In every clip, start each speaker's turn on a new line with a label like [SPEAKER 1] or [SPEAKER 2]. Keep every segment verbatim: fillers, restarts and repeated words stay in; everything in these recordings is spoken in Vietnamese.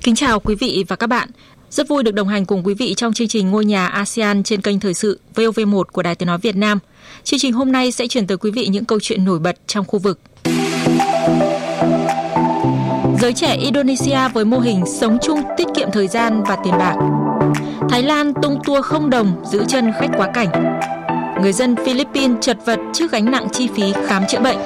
[SPEAKER 1] Kính chào quý vị và các bạn. Rất vui được đồng hành cùng quý vị trong chương trình Ngôi nhà a sê an trên kênh Thời sự vê o vê một của Đài Tiếng nói Việt Nam. Chương trình hôm nay sẽ chuyển tới quý vị những câu chuyện nổi bật trong khu vực. Giới trẻ Indonesia với mô hình sống chung tiết kiệm thời gian và tiền bạc. Thái Lan tung tour không đồng giữ chân khách quá cảnh. Người dân Philippines chật vật trước gánh nặng chi phí khám chữa bệnh.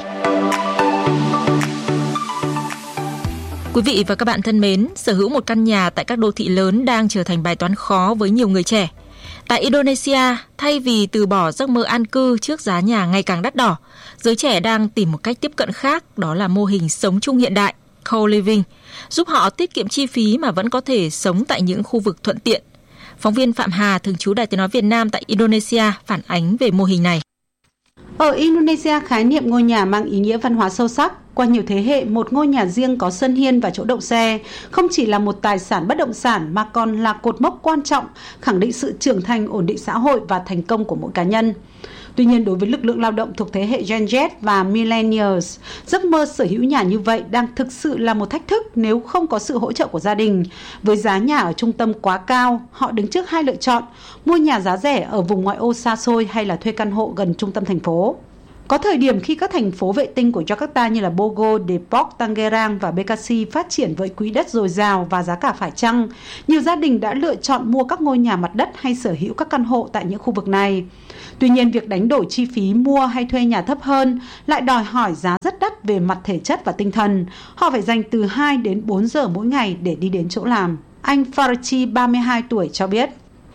[SPEAKER 1] Quý vị và các bạn thân mến, sở hữu một căn nhà tại các đô thị lớn đang trở thành bài toán khó với nhiều người trẻ. Tại Indonesia, thay vì từ bỏ giấc mơ an cư trước giá nhà ngày càng đắt đỏ, giới trẻ đang tìm một cách tiếp cận khác, đó là mô hình sống chung hiện đại, co-living, giúp họ tiết kiệm chi phí mà vẫn có thể sống tại những khu vực thuận tiện. Phóng viên Phạm Hà, thường trú Đài Tiếng nói Việt Nam tại Indonesia, phản ánh về mô hình này.
[SPEAKER 2] Ở Indonesia, khái niệm ngôi nhà mang ý nghĩa văn hóa sâu sắc. Qua nhiều thế hệ, một ngôi nhà riêng có sân hiên và chỗ đậu xe không chỉ là một tài sản bất động sản mà còn là cột mốc quan trọng, khẳng định sự trưởng thành, ổn định xã hội và thành công của mỗi cá nhân. Tuy nhiên, đối với lực lượng lao động thuộc thế hệ Gen Z và Millennials, giấc mơ sở hữu nhà như vậy đang thực sự là một thách thức nếu không có sự hỗ trợ của gia đình. Với giá nhà ở trung tâm quá cao, họ đứng trước hai lựa chọn: mua nhà giá rẻ ở vùng ngoại ô xa xôi hay là thuê căn hộ gần trung tâm thành phố. Có thời điểm khi các thành phố vệ tinh của Jakarta như là Bogor, Depok, Tangerang và Bekasi phát triển với quỹ đất dồi dào và giá cả phải chăng, nhiều gia đình đã lựa chọn mua các ngôi nhà mặt đất hay sở hữu các căn hộ tại những khu vực này. Tuy nhiên, việc đánh đổi chi phí mua hay thuê nhà thấp hơn lại đòi hỏi giá rất đắt về mặt thể chất và tinh thần. Họ phải dành từ hai đến bốn giờ mỗi ngày để đi đến chỗ làm. Anh Farchi, ba mươi hai tuổi, cho biết.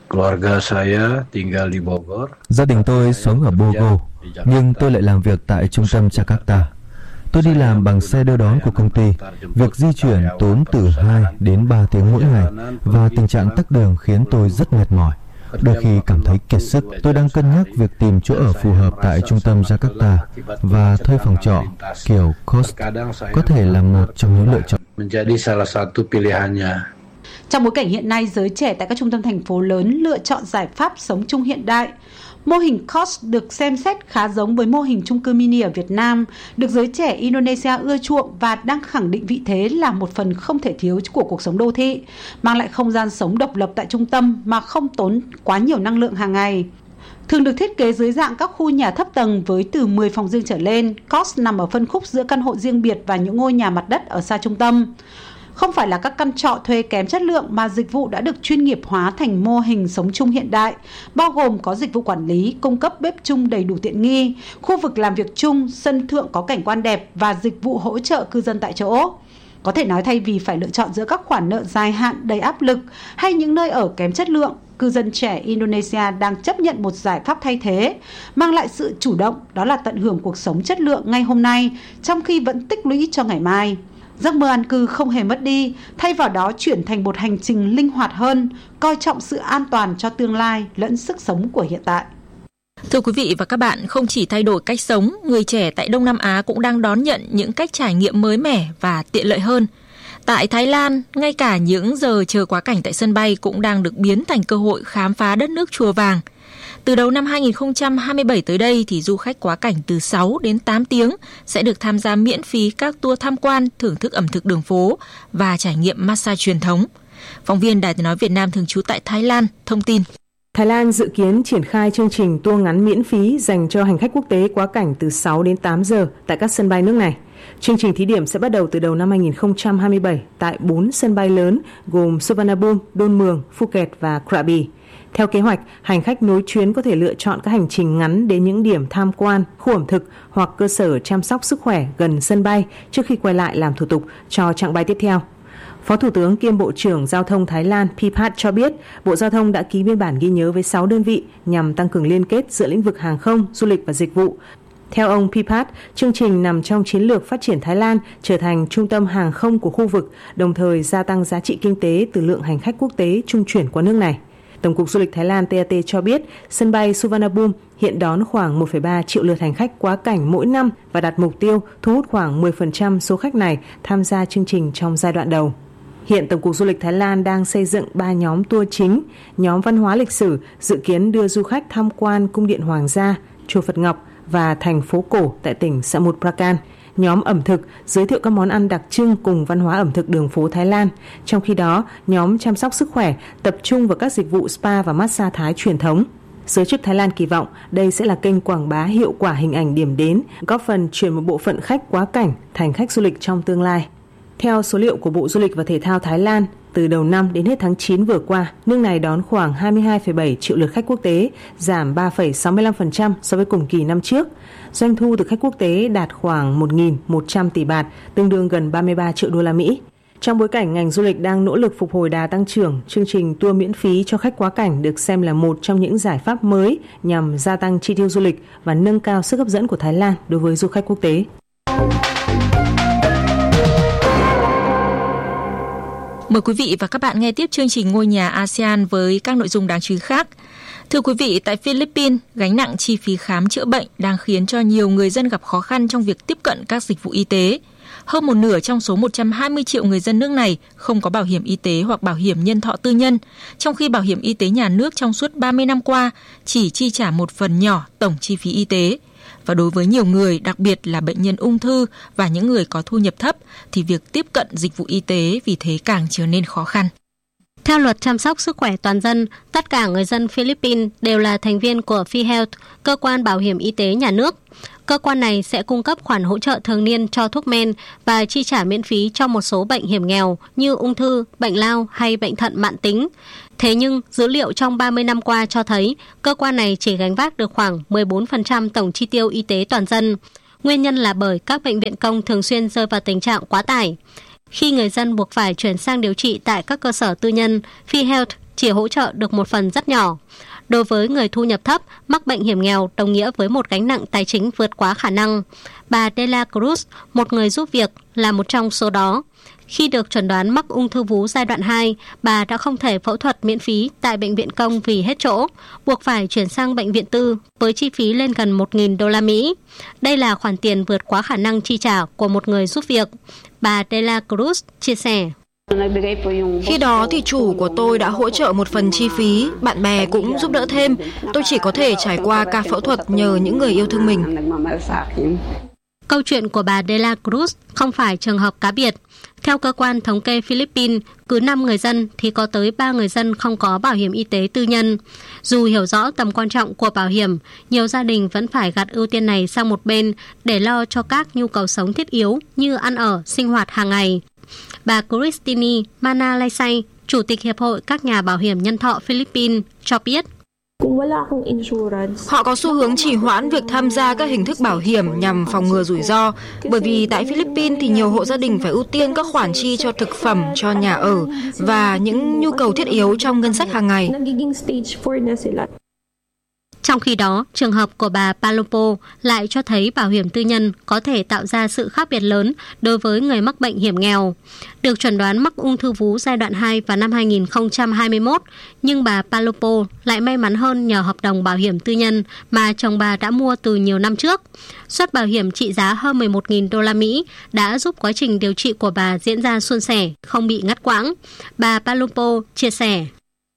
[SPEAKER 3] Gia đình tôi sống ở Bogor, nhưng tôi lại làm việc tại trung tâm Jakarta. Tôi đi làm bằng xe đưa đón của công ty. Việc di chuyển tốn từ hai đến ba tiếng mỗi ngày và tình trạng tắc đường khiến tôi rất mệt mỏi. Đôi khi cảm thấy kiệt sức. Tôi đang cân nhắc việc tìm chỗ ở phù hợp tại trung tâm Jakarta và thuê phòng trọ kiểu Kos có thể là một trong những lựa chọn.
[SPEAKER 2] Trong bối cảnh hiện nay, giới trẻ tại các trung tâm thành phố lớn lựa chọn giải pháp sống chung hiện đại. Mô hình Kos được xem xét khá giống với mô hình chung cư mini ở Việt Nam, được giới trẻ Indonesia ưa chuộng và đang khẳng định vị thế là một phần không thể thiếu của cuộc sống đô thị, mang lại không gian sống độc lập tại trung tâm mà không tốn quá nhiều năng lượng hàng ngày. Thường được thiết kế dưới dạng các khu nhà thấp tầng với từ mười phòng riêng trở lên, Kos nằm ở phân khúc giữa căn hộ riêng biệt và những ngôi nhà mặt đất ở xa trung tâm. Không phải là các căn trọ thuê kém chất lượng mà dịch vụ đã được chuyên nghiệp hóa thành mô hình sống chung hiện đại, bao gồm có dịch vụ quản lý, cung cấp bếp chung đầy đủ tiện nghi, khu vực làm việc chung, sân thượng có cảnh quan đẹp và dịch vụ hỗ trợ cư dân tại chỗ. Có thể nói thay vì phải lựa chọn giữa các khoản nợ dài hạn đầy áp lực hay những nơi ở kém chất lượng, cư dân trẻ Indonesia đang chấp nhận một giải pháp thay thế, mang lại sự chủ động, đó là tận hưởng cuộc sống chất lượng ngay hôm nay, trong khi vẫn tích lũy cho ngày mai. Giấc mơ an cư không hề mất đi, thay vào đó chuyển thành một hành trình linh hoạt hơn, coi trọng sự an toàn cho tương lai lẫn sức sống của hiện tại.
[SPEAKER 1] Thưa quý vị và các bạn, không chỉ thay đổi cách sống, người trẻ tại Đông Nam Á cũng đang đón nhận những cách trải nghiệm mới mẻ và tiện lợi hơn. Tại Thái Lan, ngay cả những giờ chờ quá cảnh tại sân bay cũng đang được biến thành cơ hội khám phá đất nước chùa vàng. Từ đầu năm hai không hai bảy tới đây thì du khách quá cảnh từ sáu đến tám tiếng sẽ được tham gia miễn phí các tour tham quan, thưởng thức ẩm thực đường phố và trải nghiệm massage truyền thống. Phóng viên Đài Tiếng nói Việt Nam thường trú tại Thái Lan thông tin.
[SPEAKER 4] Thái Lan dự kiến triển khai chương trình tour ngắn miễn phí dành cho hành khách quốc tế quá cảnh từ sáu đến tám giờ tại các sân bay nước này. Chương trình thí điểm sẽ bắt đầu từ đầu năm hai không hai bảy tại bốn sân bay lớn gồm Suvarnabhumi, Đôn Mường, Phuket và Krabi. Theo kế hoạch, hành khách nối chuyến có thể lựa chọn các hành trình ngắn đến những điểm tham quan, khu ẩm thực hoặc cơ sở chăm sóc sức khỏe gần sân bay trước khi quay lại làm thủ tục cho chặng bay tiếp theo. Phó Thủ tướng kiêm Bộ trưởng Giao thông Thái Lan Phipat cho biết, Bộ Giao thông đã ký biên bản ghi nhớ với sáu đơn vị nhằm tăng cường liên kết giữa lĩnh vực hàng không, du lịch và dịch vụ. Theo ông Phipat, chương trình nằm trong chiến lược phát triển Thái Lan trở thành trung tâm hàng không của khu vực, đồng thời gia tăng giá trị kinh tế từ lượng hành khách quốc tế trung chuyển qua nước này. Tổng cục Du lịch Thái Lan T A T cho biết, sân bay Suvarnabhumi hiện đón khoảng một phẩy ba triệu lượt hành khách quá cảnh mỗi năm và đặt mục tiêu thu hút khoảng mười phần trăm số khách này tham gia chương trình trong giai đoạn đầu. Hiện Tổng cục Du lịch Thái Lan đang xây dựng ba nhóm tour chính. Nhóm văn hóa lịch sử dự kiến đưa du khách tham quan Cung điện Hoàng gia, Chùa Phật Ngọc và thành phố cổ tại tỉnh Samut Prakan. nhóm ẩm thực giới thiệu các món ăn đặc trưng cùng văn hóa ẩm thực đường phố Thái Lan. Trong khi đó, nhóm chăm sóc sức khỏe tập trung vào các dịch vụ spa và massage Thái truyền thống. Giới chức Thái Lan kỳ vọng đây sẽ là kênh quảng bá hiệu quả hình ảnh điểm đến, góp phần chuyển một bộ phận khách quá cảnh thành khách du lịch trong tương lai. Theo số liệu của Bộ Du lịch và Thể thao Thái Lan, từ đầu năm đến hết tháng chín vừa qua, nước này đón khoảng hai mươi hai phẩy bảy triệu lượt khách quốc tế, giảm ba phẩy sáu mươi lăm phần trăm so với cùng kỳ năm trước. Doanh thu từ khách quốc tế đạt khoảng một nghìn một trăm tỷ baht, tương đương gần ba mươi ba triệu đô la Mỹ. Trong bối cảnh ngành du lịch đang nỗ lực phục hồi đà tăng trưởng, chương trình tour miễn phí cho khách quá cảnh được xem là một trong những giải pháp mới nhằm gia tăng chi tiêu du lịch và nâng cao sức hấp dẫn của Thái Lan đối với du khách quốc tế.
[SPEAKER 1] Mời quý vị và các bạn nghe tiếp chương trình Ngôi nhà a sê an với các nội dung đáng chú ý khác. Thưa quý vị, tại Philippines, gánh nặng chi phí khám chữa bệnh đang khiến cho nhiều người dân gặp khó khăn trong việc tiếp cận các dịch vụ y tế. Hơn một nửa trong số một trăm hai mươi triệu người dân nước này không có bảo hiểm y tế hoặc bảo hiểm nhân thọ tư nhân, trong khi bảo hiểm y tế nhà nước trong suốt ba mươi năm qua chỉ chi trả một phần nhỏ tổng chi phí y tế. Và đối với nhiều người, đặc biệt là bệnh nhân ung thư và những người có thu nhập thấp, thì việc tiếp cận dịch vụ y tế vì thế càng trở nên khó khăn.
[SPEAKER 5] Theo luật chăm sóc sức khỏe toàn dân, tất cả người dân Philippines đều là thành viên của PhilHealth, cơ quan bảo hiểm y tế nhà nước. Cơ quan này sẽ cung cấp khoản hỗ trợ thường niên cho thuốc men và chi trả miễn phí cho một số bệnh hiểm nghèo như ung thư, bệnh lao hay bệnh thận mãn tính. Thế nhưng, dữ liệu trong ba mươi năm qua cho thấy cơ quan này chỉ gánh vác được khoảng mười bốn phần trăm tổng chi tiêu y tế toàn dân. Nguyên nhân là bởi các bệnh viện công thường xuyên rơi vào tình trạng quá tải. Khi người dân buộc phải chuyển sang điều trị tại các cơ sở tư nhân, PhilHealth chỉ hỗ trợ được một phần rất nhỏ. Đối với người thu nhập thấp, mắc bệnh hiểm nghèo đồng nghĩa với một gánh nặng tài chính vượt quá khả năng. Bà De La Cruz, một người giúp việc, là một trong số đó. Khi được chẩn đoán mắc ung thư vú giai đoạn hai, bà đã không thể phẫu thuật miễn phí tại bệnh viện công vì hết chỗ, buộc phải chuyển sang bệnh viện tư với chi phí lên gần một nghìn đô la Mỹ. Đây là khoản tiền vượt quá khả năng chi trả của một người giúp việc. Bà De La Cruz chia sẻ.
[SPEAKER 6] Khi đó thì chủ của tôi đã hỗ trợ một phần chi phí, bạn bè cũng giúp đỡ thêm. Tôi chỉ có thể trải qua ca phẫu thuật nhờ những người yêu thương mình.
[SPEAKER 5] Câu chuyện của bà De La Cruz không phải trường hợp cá biệt. Theo cơ quan thống kê Philippines, cứ năm người dân thì có tới ba người dân không có bảo hiểm y tế tư nhân. Dù hiểu rõ tầm quan trọng của bảo hiểm, nhiều gia đình vẫn phải gạt ưu tiên này sang một bên để lo cho các nhu cầu sống thiết yếu như ăn ở, sinh hoạt hàng ngày. Bà Christine Manalaysay, Chủ tịch Hiệp hội các nhà bảo hiểm nhân thọ Philippines, cho biết.
[SPEAKER 6] Họ có xu hướng trì hoãn việc tham gia các hình thức bảo hiểm nhằm phòng ngừa rủi ro, bởi vì tại Philippines thì nhiều hộ gia đình phải ưu tiên các khoản chi cho thực phẩm, cho nhà ở và những nhu cầu thiết yếu trong ngân sách hàng ngày.
[SPEAKER 5] Trong khi đó, trường hợp của bà Palopo lại cho thấy bảo hiểm tư nhân có thể tạo ra sự khác biệt lớn đối với người mắc bệnh hiểm nghèo. Được chẩn đoán mắc ung thư vú giai đoạn hai vào năm hai nghìn không trăm hai mươi mốt, nhưng bà Palopo lại may mắn hơn nhờ hợp đồng bảo hiểm tư nhân mà chồng bà đã mua từ nhiều năm trước. Suất bảo hiểm trị giá hơn mười một nghìn đô la Mỹ đã giúp quá trình điều trị của bà diễn ra suôn sẻ, không bị ngắt quãng. Bà Palopo chia sẻ.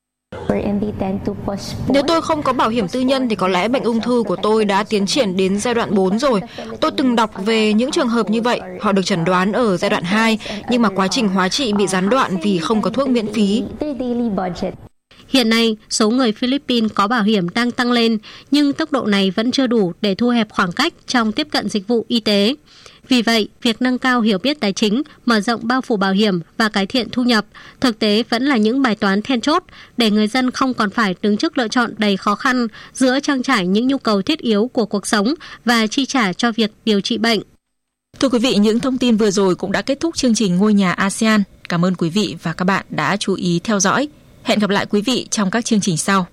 [SPEAKER 6] Nếu tôi không có bảo hiểm tư nhân thì có lẽ bệnh ung thư của tôi đã tiến triển đến giai đoạn bốn rồi. Tôi từng đọc về những trường hợp như vậy. Họ được chẩn đoán ở giai đoạn hai, nhưng mà quá trình hóa trị bị gián đoạn vì không có thuốc miễn phí.
[SPEAKER 5] Hiện nay, số người Philippines có bảo hiểm đang tăng lên, nhưng tốc độ này vẫn chưa đủ để thu hẹp khoảng cách trong tiếp cận dịch vụ y tế. Vì vậy, việc nâng cao hiểu biết tài chính, mở rộng bao phủ bảo hiểm và cải thiện thu nhập thực tế vẫn là những bài toán then chốt để người dân không còn phải đứng trước lựa chọn đầy khó khăn giữa trang trải những nhu cầu thiết yếu của cuộc sống và chi trả cho việc điều trị bệnh.
[SPEAKER 1] Thưa quý vị, những thông tin vừa rồi cũng đã kết thúc chương trình Ngôi nhà a sê an. Cảm ơn quý vị và các bạn đã chú ý theo dõi. Hẹn gặp lại quý vị trong các chương trình sau.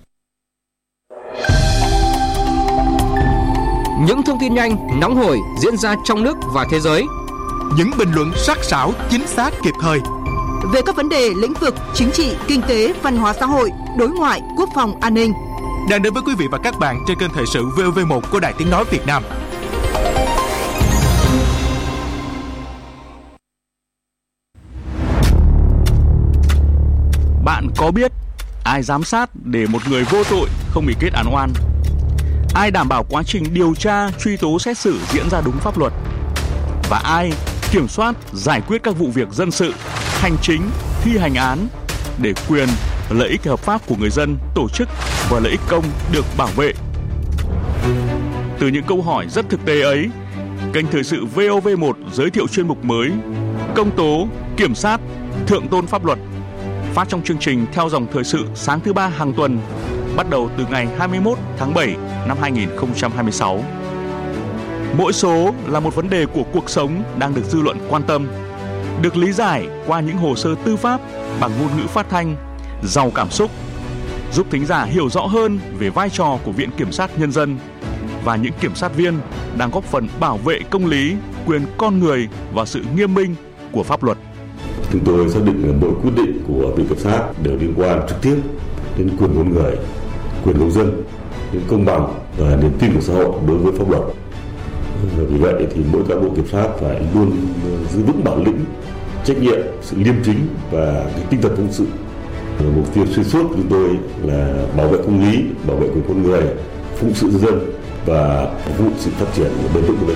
[SPEAKER 7] Những thông tin nhanh, nóng hổi diễn ra trong nước và thế giới.
[SPEAKER 8] Những bình luận sắc sảo, chính xác, kịp thời
[SPEAKER 9] về các vấn đề lĩnh vực chính trị, kinh tế, văn hóa xã hội, đối ngoại, quốc phòng, an ninh
[SPEAKER 8] đang đến với quý vị và các bạn trên kênh Thời sự vê o vê một của Đài Tiếng nói Việt Nam.
[SPEAKER 10] Bạn có biết ai giám sát để một người vô tội không bị kết án oan? Ai đảm bảo quá trình điều tra, truy tố, xét xử diễn ra đúng pháp luật? và ai kiểm soát, giải quyết các vụ việc dân sự, hành chính, thi hành án để quyền, lợi ích hợp pháp của người dân, tổ chức và lợi ích công được bảo vệ. Từ những câu hỏi rất thực tế ấy, kênh Thời sự vê o vê một giới thiệu chuyên mục mới Công tố, kiểm sát, thượng tôn pháp luật, phát trong chương trình theo dòng thời sự sáng thứ ba hàng tuần, bắt đầu từ ngày hai mươi mốt tháng bảy năm hai nghìn không trăm hai mươi sáu. Mỗi số là một vấn đề của cuộc sống đang được dư luận quan tâm, được lý giải qua những hồ sơ tư pháp bằng ngôn ngữ phát thanh, giàu cảm xúc, giúp thính giả hiểu rõ hơn về vai trò của Viện Kiểm sát Nhân dân và những kiểm sát viên đang góp phần bảo vệ công lý, quyền con người và sự nghiêm minh của pháp luật.
[SPEAKER 11] Chúng tôi xác định là mỗi quyết định của Viện Kiểm sát đều liên quan trực tiếp đến quyền con người, quyền công dân, đến công bằng và niềm tin của xã hội đối với pháp luật. Vì vậy thì mỗi cán bộ kiểm sát phải luôn giữ vững bản lĩnh, trách nhiệm, sự liêm chính và cái tinh thần phụng sự. Mục tiêu xuyên suốt của chúng tôi là bảo vệ công lý, bảo vệ quyền con người, phụng sự nhân dân và phục vụ sự phát triển bền vững của đất nước.